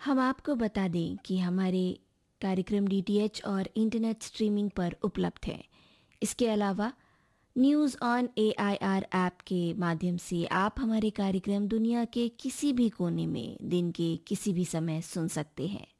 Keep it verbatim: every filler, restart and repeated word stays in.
हम आपको बता दें कि हमारे कार्यक्रम डी टी एच और इंटरनेट स्ट्रीमिंग पर उपलब्ध है। इसके अलावा news on A I R app के माध्यम से आप हमारे कार्यक्रम दुनिया के किसी भी कोने में दिन के किसी भी समय सुन सकते हैं।